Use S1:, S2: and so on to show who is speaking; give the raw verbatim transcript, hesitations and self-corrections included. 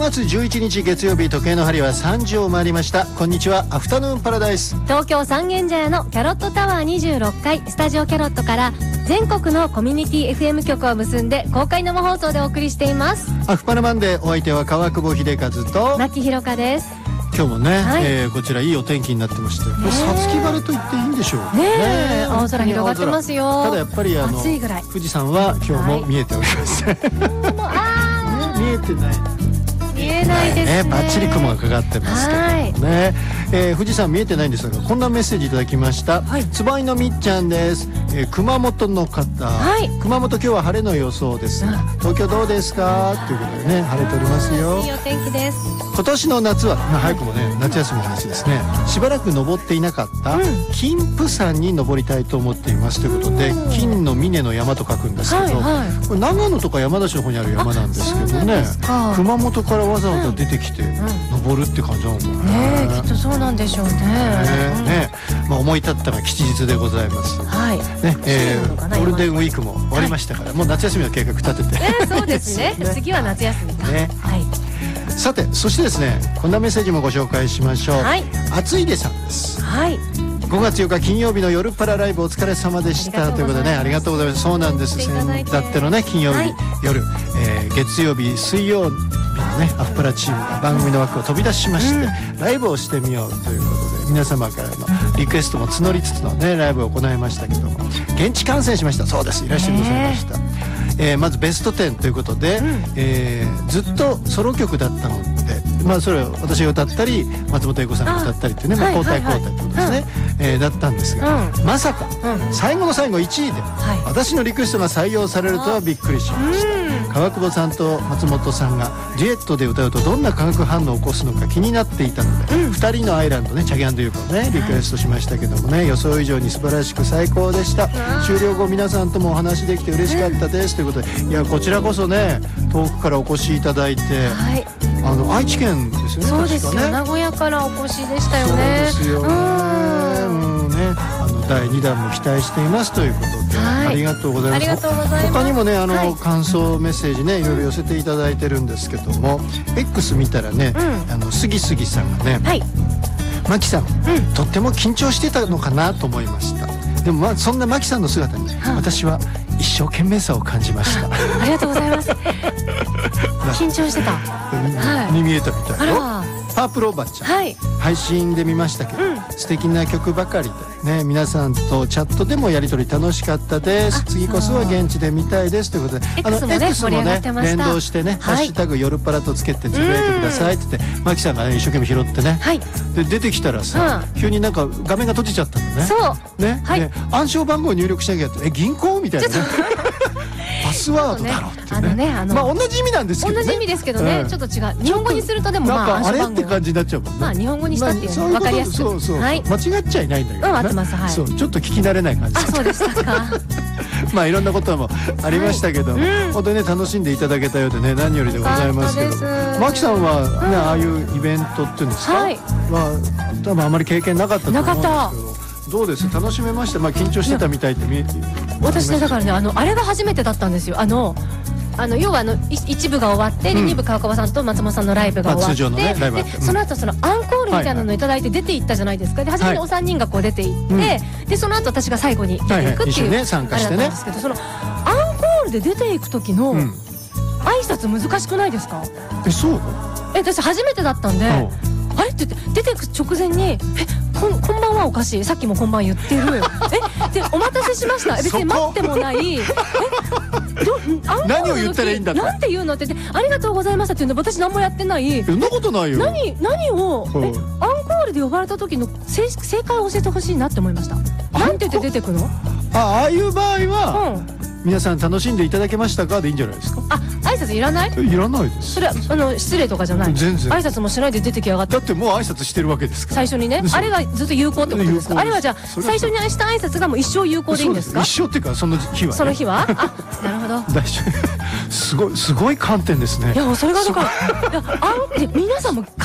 S1: がつじゅういちにち月曜日、時計の針はさんじを回りました。こんにちは、アフタヌーンパラダイス。
S2: 東京三軒茶屋のキャロットタワーにじゅうろっかいスタジオキャロットから全国のコミュニティ エフエム 局を結んで公開生放送でお送りしています。
S1: アフパラマンデー、お相手は川久保秀和と
S2: 牧ひろかです。
S1: 今日もね、
S2: はい、
S1: えー、こちらいいお天気になってまして、これさつき晴れと言っていいんでしょう
S2: ね。え青空広がってますよ。
S1: ただやっぱりあの
S2: 暑いぐらい
S1: 富士山は今日も見えております、はい、
S2: あ
S1: 見えてない
S2: 見えないですね。
S1: バッチリ雲がかかってますけどね、えー、富士山見えてないんですが、こんなメッセージいただきました、はい、つばいのみっちゃんです、えー、熊本の方、はい、熊本今日は晴れの予想ですが、東京どうですかということでね、晴れておりますよ。
S2: いいお天気です。
S1: 今年の夏は、まあ、早くもね夏休みの話ですね。しばらく登っていなかった金峰山に登りたいと思っていますということで、金の峰の山と書くんですけど、はいはい、これ長野とか山梨の方にある山なんですけどね、熊本からわざわざ出てきて登るって感じなのかな、
S2: ねえ、きっとそうなんでしょうね。ね
S1: ね、まあ、思い立ったら吉日でございます、はいねえー、ゴールデンウィークも終わりましたから、はい、もう夏休みの計画立てて、
S2: えー、そうですね次は夏休みか、ね、はい、
S1: さて、そしてですね、こんなメッセージもご紹介しましょう。はい、あついでさんです。はい、ごがつようか金曜日の夜パラライブお疲れ様でしたということでね、ありがとうございます。そうなんです、先だってのね金曜日、はい、夜、えー、月曜日水曜日のねアフパラチームが番組の枠を飛び出しまして、うん、ライブをしてみようということで皆様からのリクエストも募りつつのねライブを行いましたけども、現地観戦しました。そうです、いらしてくださいました。えー、まずベストじゅうということで、うん、えー、ずっとソロ曲だったので、まあ、それを私が歌ったり松本英子さんが歌ったりっていうね、まあ、交代交代ってことですね、えー、だったんですが、うん、まさか、うん、最後の最後いちいで、はい、私のリクエストが採用されるとはびっくりしました。川久保さんと松本さんがデュエットで歌うとどんな化学反応を起こすのか気になっていたので、うん、ふたりのアイランドね、チャギアンドユーコをねリクエストしましたけどもね、予想以上に素晴らしく最高でした。終了後皆さんともお話できて嬉しかったですということで、いやこちらこそね遠くからお越しいただいて、はい、あの愛知県ですよね。
S2: そうですよ、ね、名古屋からお越しでしたよね。
S1: そうですよね、うんね、あのだいにだんも期待していますということで、はい、ありがとうございます。
S2: ありがとうございます。
S1: 他にもねあの、はい、感想メッセージねいろいろ寄せていただいてるんですけども、 X 見たらね、うん、あの杉杉さんがね、はい、マキさん、うん、とっても緊張してたのかなと思いました。でも、まあ、そんなマキさんの姿に、はあ、私は一生懸命さを感じました。
S2: ありがとうございます。緊張してた、
S1: はい、に見えたみたいよ。パープルおばちゃん、はい、配信で見ましたけど、うん、素敵な曲ばかりでね、皆さんとチャットでもやり取り楽しかったです。次こそは現地で見たいですということで、あの X もね連動してね、ハッシュタグ夜パラとつけてつぶやいてくださいって言ってマキさんが、ね、一生懸命拾ってね、はい、で出てきたらさ、うん、急になんか画面が閉じちゃったのね。
S2: そう
S1: ね、はい、で暗証番号入力しなきゃって、え銀行みたいなねパスワードだろうってね、あのね、あのまあ同じ意味なんですけどね、
S2: 同じ意味ですけどね、うん、ちょっと違う、日本語にするとでもまあ
S1: なんかあれって感じになっちゃうもんね。
S2: まあ日本語にしたっていうの分かりやすく、そうそう、はい、
S1: 間違っちゃいないんだけど、ね、うん、合ってます、はい、そうちょっと聞き慣れない感じ。
S2: あ、そうでしたか
S1: まあいろんなこともありましたけども、はい、うん、本当にね楽しんでいただけたようでね何よりでございますけど、マキさんはね、うん、ああいうイベントっていうんですか、はい、まあ多分あまり経験なかったと思うんですけど、どうです？楽しめました？まあ緊張してたみたいって見えて、
S2: 私ねだからねあのあれが初めてだったんですよ。あのあの要はあの一部が終わって、うん、に部川久保さんと松本さんのライブが終わって、まあね、で、うん、その後そのアンコールみたいなのをいただいて出ていったじゃないですか。で初めにお三人がこう出ていって、はい、でその後私が最後に出ていくっていう、はいはい、ね、参加してね、あれだったんですけど、そのアンコールで出ていく時の挨拶難しくないですか？
S1: え、そう？
S2: え、私初めてだったんで、あれって出てく直前にえこん、こんばんはおかしい、さっきもこんばん言ってるえでお待たせしました、別に待ってもないえど
S1: 何を言ったらいいんだって、
S2: なんて言うのって言って、ありがとうございますって言うの、私何もやってない。
S1: そんなことないよ。
S2: 何何を、うん、えアンコールで呼ばれた時の正正解を教えてほしいなって思いました。なんて言って出てくの？
S1: あああいう場合は、うん、皆さん楽しんでいただけましたかでいいんじゃないですか。
S2: あ、挨拶いらない？
S1: いらないです。
S2: それはあの失礼とかじゃない。全然挨拶もしないで出てきやがって。
S1: だってもう挨拶してるわけですから。
S2: 最初にね、あれがずっと有効ってことですか？あれはじゃあ最初にした挨拶がもう一生有効でいいんですか？
S1: 一生っていうかその日は、ね、
S2: その日はあ、なるほど。
S1: 大丈夫。すごいすごい観点ですね。
S2: いやそれがだからいやあん皆さんも考